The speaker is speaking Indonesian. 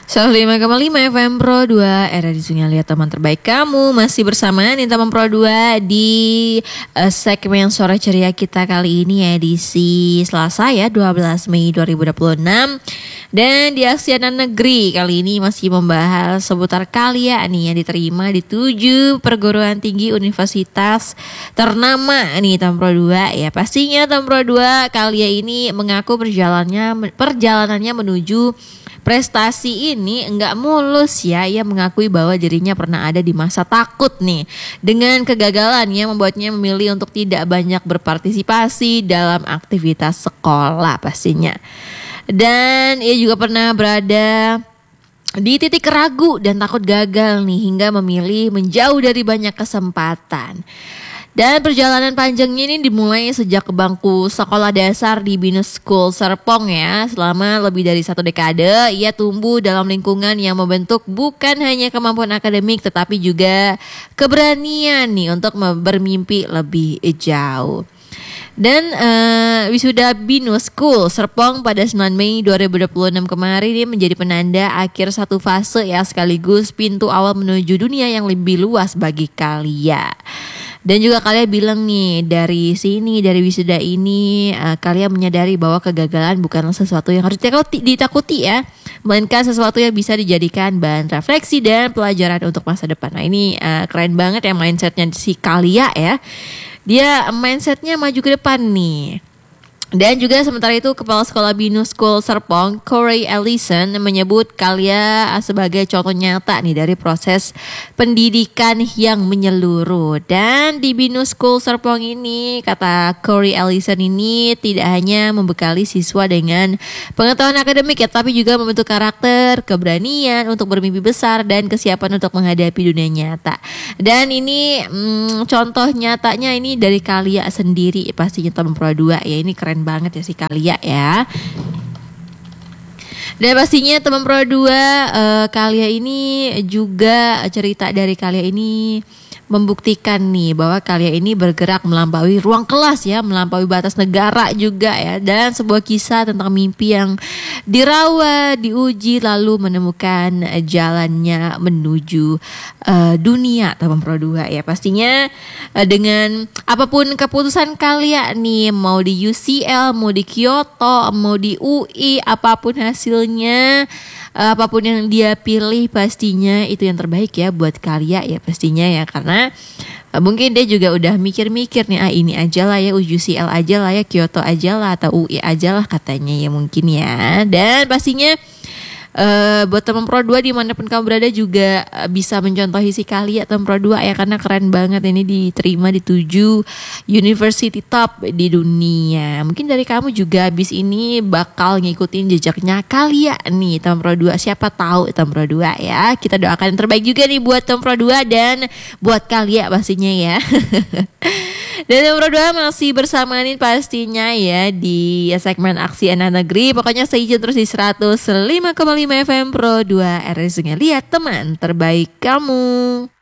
105,5 FM Pro 2 Era di Sungai Lihat teman terbaik kamu. Masih bersama nih teman Pro 2 di segmen Sore Ceria kita kali ini edisi Selasa ya 12 Mei 2026. Dan di Aksianan Negeri kali ini masih membahas seputar Kaliya nih yang diterima di 7 perguruan tinggi universitas ternama nih teman Pro 2 ya. Pastinya teman Pro 2 Kaliya ini mengaku perjalanannya menuju prestasi ini enggak mulus ya. Ia mengakui bahwa dirinya pernah ada di masa takut nih dengan kegagalan yang membuatnya memilih untuk tidak banyak berpartisipasi dalam aktivitas sekolah pastinya. Dan ia juga pernah berada di titik ragu dan takut gagal nih hingga memilih menjauh dari banyak kesempatan. Dan perjalanan panjangnya ini dimulai sejak ke bangku sekolah dasar di Binus School Serpong ya. Selama lebih dari 1 dekade, ia tumbuh dalam lingkungan yang membentuk bukan hanya kemampuan akademik tetapi juga keberanian nih untuk bermimpi lebih jauh. Dan wisuda Binus School Serpong pada 9 Mei 2026 kemarin ini menjadi penanda akhir satu fase ya, sekaligus pintu awal menuju dunia yang lebih luas bagi Kaliya. Dan juga Kaliya bilang nih dari wisuda ini Kaliya menyadari bahwa kegagalan bukanlah sesuatu yang harus ditakuti ya, melainkan sesuatu yang bisa dijadikan bahan refleksi dan pelajaran untuk masa depan. Nah ini keren banget ya mindsetnya si Kaliya ya. Dia mindsetnya maju ke depan nih. Dan juga sementara itu Kepala Sekolah Binus School Serpong, Corey Ellison, menyebut Kaliya sebagai contoh nyata nih dari proses pendidikan yang menyeluruh. Dan di Binus School Serpong ini, kata Corey Ellison ini tidak hanya membekali siswa dengan pengetahuan akademik ya, tapi juga membentuk karakter, keberanian untuk bermimpi besar dan kesiapan untuk menghadapi dunia nyata. Dan ini contoh nyatanya ini dari Kaliya sendiri pastinya teman Pro 2 ya. Ini keren banget ya si Kaliya ya. Dan pastinya teman Pro 2 Kaliya ini juga cerita dari Kaliya ini membuktikan nih bahwa Kaliya ini bergerak melampaui ruang kelas ya, melampaui batas negara juga ya, dan sebuah kisah tentang mimpi yang dirawat, diuji lalu menemukan jalannya menuju dunia teman Pro 2 ya. Pastinya dengan apapun keputusan Kaliya nih, mau di UCL, mau di Kyoto, mau di UI, apapun hasilnya, apapun yang dia pilih pastinya itu yang terbaik ya buat Kaliya ya pastinya ya, karena mungkin dia juga udah mikir-mikir nih ini aja lah ya, UCL aja lah ya, Kyoto aja lah, atau UI aja lah katanya ya mungkin ya. Dan pastinya buat teman Pro 2 dimanapun kamu berada juga bisa mencontohi si Kaliya teman Pro 2 ya, karena keren banget ini diterima di 7 university top di dunia. Mungkin dari kamu juga abis ini bakal ngikutin jejaknya Kaliya nih teman Pro 2, siapa tahu teman Pro 2 ya. Kita doakan yang terbaik juga nih buat teman Pro 2 dan buat Kaliya pastinya ya. Dan teman Pro 2 masih bersama nih pastinya ya di segmen Aksianan Negeri. Pokoknya stay tune terus di 105,5 FM Pro 2 RRI Sungai Lihat teman terbaik kamu.